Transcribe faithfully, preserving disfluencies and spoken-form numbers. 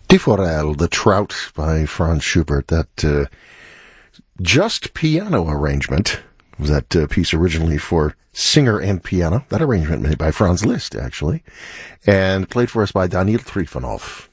Die Forelle, The Trout by Franz Schubert. That uh, just piano arrangement was that uh, piece originally for singer and piano. That arrangement made by Franz Liszt, actually, and played for us by Daniil Trifonov.